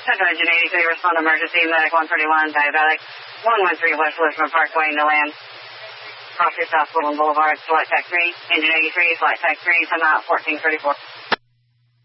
Central Engine 83, respond to emergency, medic 131, diabetic, 113 West Richmond Parkway, no land. Cross your South Woodland Boulevard, flight tech 3, Engine 83, flight tech 3, time out 1434.